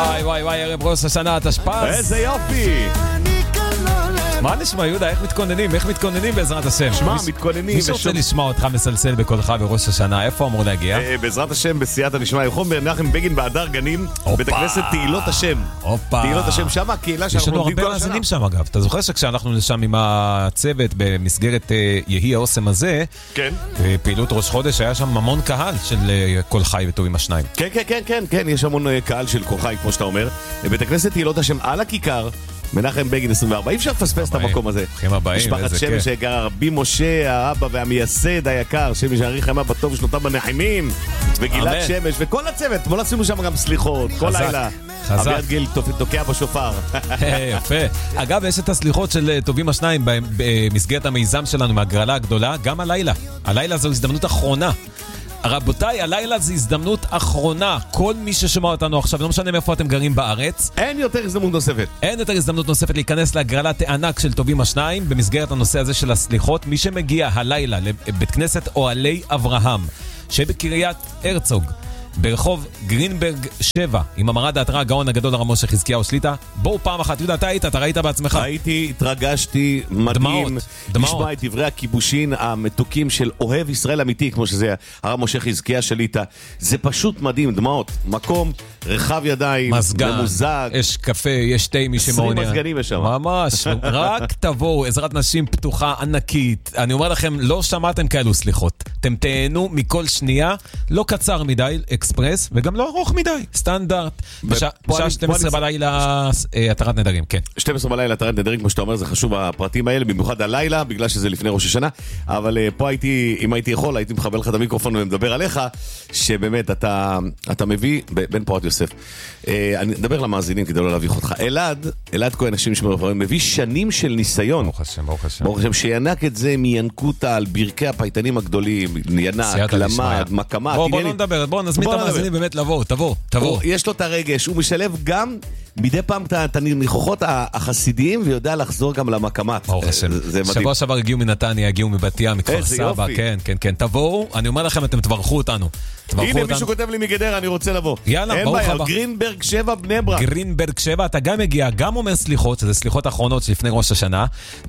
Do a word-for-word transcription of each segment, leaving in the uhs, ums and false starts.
וואי וואי וואי, ערב ראש השנה התשפ"א. איזה יופי. מה נשמע יהודה? איך מתכוננים? איך מתכוננים בעזרת השם? שמע, מתכוננים. מי שרוצה לשמוע אותך מסלסל בקולך בראש השנה, איפה אמור להגיע? בעזרת השם בסייעתא דשמיא, רחוב מנחם בגין בהדר גנים, בית הכנסת תהילות השם. הופה. תהילות השם שם, הקהילה שאנחנו יש לנו הרבה מאזינים שם אגב. אתה זוכר שכשאנחנו לשם עם הצוות במסגרת יהי האוסם הזה, כן. פעילות ראש חודש, היה שם המון קהל של כל חי וטובים השניים. כן, כן, כן, כן, כן, יש המון קהל של כל חי, כמו שאתה אומר. בית הכנסת תהילות השם על הכיכר. מנחם בגין עשרים וארבע, אי אפשר לפספס את המקום הזה. משפחת שמש היקר, רבי משה, האבא והמייסד היקר, שמש האריך ימיו בטוב ושנותיו בנחמים, וגלעד שמש, וכל הצוות, אתמול עשינו שם גם סליחות, כל לילה. אביעד גיל תוקע בשופר. יפה. אגב, יש את הסליחות של טובים השניים במסגרת המיזם שלנו מהגרלה הגדולה, גם הלילה. הלילה זו הזדמנות אחרונה. רבותיי, הלילה זו הזדמנות אחרונה. כל מי ששומע אותנו עכשיו, לא משנה מאיפה אתם גרים בארץ, אין יותר הזדמנות נוספת. אין יותר הזדמנות נוספת להיכנס להגרלת הענק של טובים השניים במסגרת הנושא הזה של הסליחות. מי שמגיע הלילה לבית כנסת אוהלי אברהם שבקריית הרצוג ברחוב גרינברג שבע עם המרד האתר הגאון הגדול הרב משה חזקיהו שליטה, בואו פעם אחת. יהודה, אתה היית, אתה ראית בעצמך? הייתי, התרגשתי, מדהים לשמוע את דברי הכיבושין המתוקים של אוהב ישראל אמיתי, כמו שזה הרב משה חזקיהו שליטה. זה פשוט מדהים, דמעות, מקום רחב ידיים, מזגן, ממוזג, יש קפה, יש תה, מי שמעוניין, עשרים מזגנים יש שם. ממש, רק תבואו, עזרת נשים פתוחה ענקית. אני אומר לכם, לא שמעתם כאלו סליחות, אתם תהנו מכל שנייה, לא קצר מדי אקספרס, וגם לא ארוך מדי, סטנדרט. בשעה שתים עשרה בלילה התרת נדרים, כן. שתים עשרה בלילה התרת נדרים, כמו שאתה אומר, זה חשוב הפרטים האלה, במיוחד הלילה, בגלל שזה לפני ראש השנה, אבל פה הייתי, אם הייתי יכול, הייתי מחבר לך את המיקרופון ומדבר עליך, שבאמת אתה, אתה מביא, בן פורת יוסף, אני אדבר למאזינים כדי לא להביך אותך, אלעד, אלעד כהן, אנשים שמרפאים, מביא שנים של ניסיון. ברוך השם, ברוך השם. ברוך השם, שינק את זה מינקותה על ברכי הפייטנים הגדולים, ינק, למד, מקמה. בוא, בוא לא נדבר, בוא נזמין את המאזינים באמת לבוא, תבוא, תבוא. יש לו את הרגש, הוא משלב גם מדי פעם את הניחוחות החסידיים, ויודע לחזור גם למקמת. ברוך השם. שבוע שעבר הגיעו מנתניה, הגיעו מבתיה, מכפר סבא, כן, כן, כן. תבואו, אני אומר לכם, אתם תברכו אותנו. הנה מישהו כותב לי מגדר, אני רוצה לבוא. יאללה, ברוך הבא. גרינברג שבע בני ברק. גרינברג שבע, אתה גם מגיע, גם אומר סליחות, שזה סליחות האחרונות שלפני ראש השנה,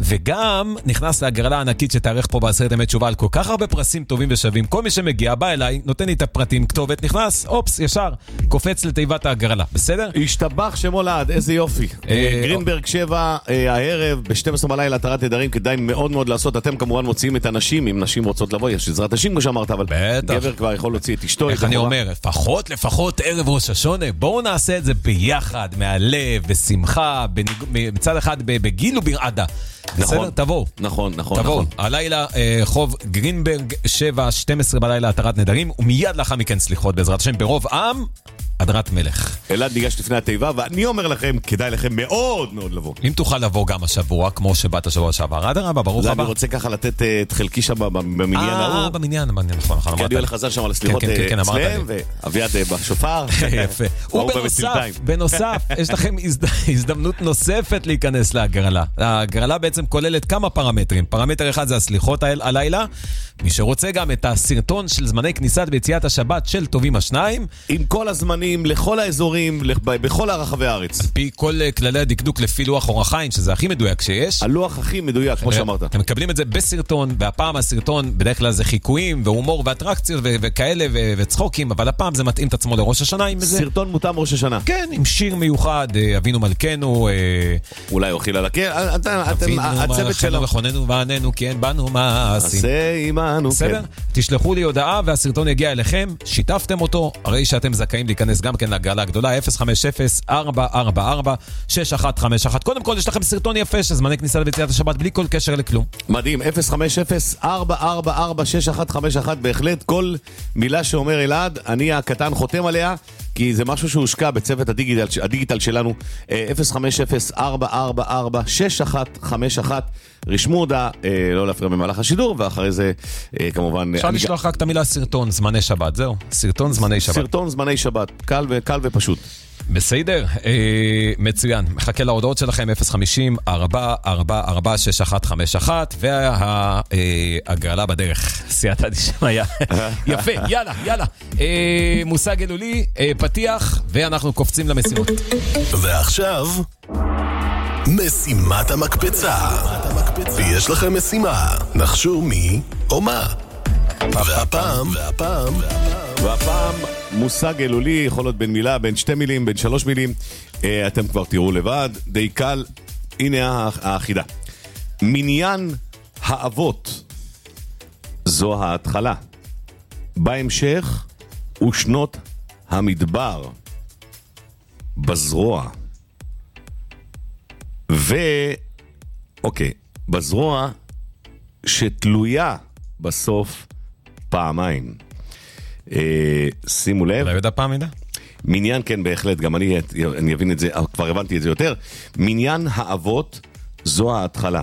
וגם נכנס להגרלה הענקית שתארך פה בעשרת ימי תשובה על כל כך הרבה פרסים טובים ושווים. כל מי שמגיע, בא אליי, נותן לי את הפרטים, כתובת, נכנס, אופס, ישר, קופץ לתיבת ההגרלה, בסדר? השתבח שמו לעד, איזה יופי. גרינברג שבע, הערב, ב-שתים עשרה בלילה התרת נדרים, כדאי מאוד מאוד לעשות. אתם כמובן מוציאים את הנשים, אם נשים רוצות לבוא, יש עזרת נשים כמו שאמרת, אבל גבר כבר יכול להוציא את אשתו. איך אני אומר, לפחות, לפחות ערב ראש השונה, בואו נעשה את זה ביחד, מהלב, בשמחה, מצד אחד בגיל וברעדה. בסדר? תבואו. נכון, נכון, נכון. הלילה חוב גרינברג שבע, שתים עשרה בלילה התרת נדרים, ומיד לאחר מכן סליחות בעזרת השם ברוב עם הדרת מלך. אלעד ניגש לפני התיבה, ואני אומר לכם, כדאי לכם מאוד מאוד לבוא. אם תוכל לבוא גם השבוע, כמו שבאת השבוע שעבר, עד הרבה, ברוך הבא. אני רוצה ככה לתת את חלקי שם במניין ההוא. אה, במניין, נכון, נכון. כי אני הולך חזר שם על הסליחות אצלם, ואביעד בשופר. יפה. ובנוסף, בנוסף, יש לכם הזדמנות נוספת להיכנס להגרלה. ההגרלה בעצם כוללת כמה פרמטרים. פרמטר אחד זה הסליחות הלילה. מי שרוצה גם את הסרטון של זמני כניסת ויציאת השבת של טובים השניים. עם כל הזמנים, לכל האזורים, בכל הרחבי הארץ. על פי כל כללי הדקדוק לפי לוח אורח חיים, שזה הכי מדויק שיש. הלוח הכי מדויק, כמו שאמרת. אתם מקבלים את זה בסרטון, והפעם הסרטון בדרך כלל זה חיקויים והומור ואטרקציות וכאלה וצחוקים, אבל הפעם זה מתאים את עצמו לראש השנה עם זה. סרטון מותאם ראש השנה. כן, עם שיר מיוחד, אבינו מלכנו. אולי אוחיל על הקר. הצוות שלו. וחוננו ועננו, כי אין בנו מעשים. עשה עמנו, בסדר? תשלחו לי הודעה והסרטון יגיע אליכם, שיתפתם אותו, הרי שאתם זכאים להיכנס גם כן לגרלה הגדולה, אפס חמש אפס ארבע ארבע ארבע שש אחת חמש אחת. קודם כל יש לכם סרטון יפה של זמני כניסה ויציאת השבת בלי כל קשר לכלום. מדהים, אפס חמש אפס ארבע ארבע ארבע שש אחת חמש אחת, בהחלט כל מילה שאומר אלעד, אני הקטן חותם עליה, כי זה משהו שהושקע בצוות הדיגיטל, הדיגיטל שלנו. אפס חמש אפס ארבע ארבע ארבע שש אחת חמש אחת, רשמו הודעה, לא להפריע במהלך השידור, ואחרי זה כמובן אפשר לשלוח רק את המילה סרטון זמני שבת, זהו, סרטון זמני שבת. סרטון זמני שבת, קל וקל ופשוט. בסדר, אה, מצוין. מחכה להודעות שלכם, אפס חמישים ארבע ארבע ארבע שש אחת חמש אחת, והגרלה בדרך, סייעתא דשמיא. יפה, יאללה, יאללה. אה, מושג אלולי, אה, פתיח, ואנחנו קופצים למשימות. ועכשיו, משימת המקפצה. ויש לכם משימה, נחשו מי או מה. והפעם, והפעם, והפעם מושג אלולי, יכול להיות בין מילה, בין שתי מילים, בין שלוש מילים. אה, אתם כבר תראו לבד, די קל. הנה האחידה. מניין האבות זו ההתחלה. בהמשך ושנות המדבר. בזרוע. ו... אוקיי, בזרוע שתלויה בסוף פעמיים. אה, שימו לב. לא יודע פעם מידה? מניין, כן, בהחלט, גם אני, אני אבין את זה, כבר הבנתי את זה יותר. מניין האבות זו ההתחלה.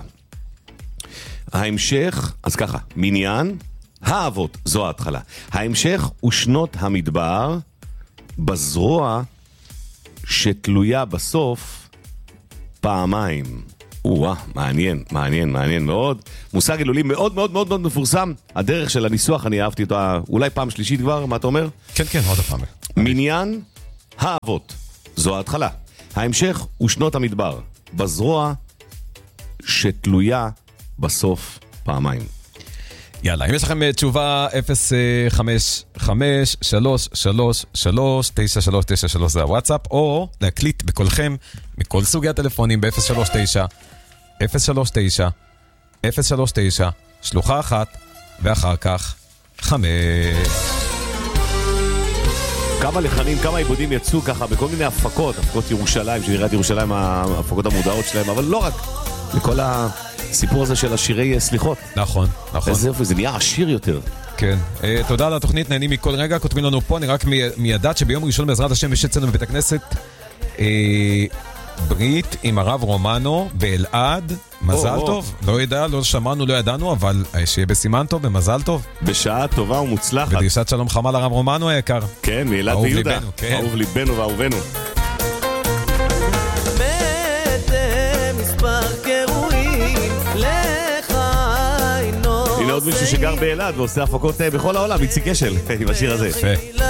ההמשך, אז ככה, מניין האבות זו ההתחלה. ההמשך ושנות המדבר בזרוע שתלויה בסוף פעמיים. וואה, מעניין, מעניין, מעניין מאוד. מושג אלולי מאוד מאוד מאוד מאוד מפורסם. הדרך של הניסוח, אני אהבתי אותה אולי פעם שלישית כבר, מה אתה אומר? כן, כן, עוד פעם. מניין האבות, זו ההתחלה. ההמשך ושנות המדבר, בזרוע שתלויה בסוף פעמיים. יאללה, אם יש לכם תשובה אפס חמש חמש שלוש שלוש שלוש תשע שלוש תשע שלוש זה הוואטסאפ, או להקליט בקולכם מכל סוגי הטלפונים ב-אפס שלוש תשע אפס שלוש תשע אפס שלוש תשע שלוחה אחת ואחר כך חמש. כמה לחנים, כמה עיבודים יצאו ככה בכל מיני הפקות, הפקות ירושלים, שנראית ירושלים, ההפקות המודעות שלהם, אבל לא רק, לכל הסיפור הזה של השירי סליחות. נכון, נכון. איזה יופי, זה נהיה עשיר יותר. כן, תודה על התוכנית, נהנים מכל רגע, כותבים לנו פה, אני רק מידעת שביום ראשון בעזרת השם יש אצלנו בבית הכנסת ברית עם הרב רומנו באלעד, מזל טוב, לא ידע, לא שמענו, לא ידענו, אבל שיהיה בסימן טוב, במזל טוב. בשעה טובה ומוצלחת. בדרישת שלום חמה לרב רומנו היקר. כן, מאלעד ויהודה. אהוב ליבנו ואהובנו. הנה עוד מישהו שגר באלעד ועושה הפקות בכל העולם, איציק אשל, עם השיר הזה.